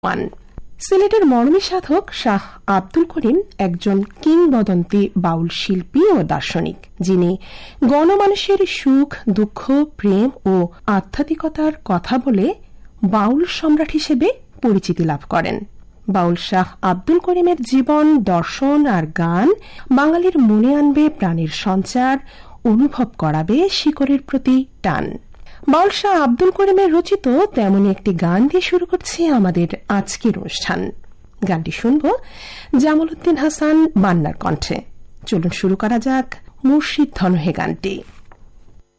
সিলেটের মরমী সাধক শাহ আব্দুল করিম একজন কিংবদন্তি বাউল শিল্পী ও দার্শনিক, যিনি গণমানুষের সুখ দুঃখ প্রেম ও আধ্যাত্মিকতার কথা বলে বাউল সম্রাট হিসেবে পরিচিতি লাভ করেন। বাউল শাহ আব্দুল করিমের জীবন, দর্শন আর গান বাঙালির মনে আনবে প্রাণের সঞ্চার, অনুভব করাবে শিকড়ের প্রতি টান। বাউল শাহ আব্দুল করিমের রচিত তেমনই একটি গান দিয়ে শুরু করছি আমাদের আজকের অনুষ্ঠান। গানটি শুনব জামাল উদ্দিন হাসান মান্নার কণ্ঠে। চলুন শুরু করা যাক মুর্শিদ ধনহে গানটি।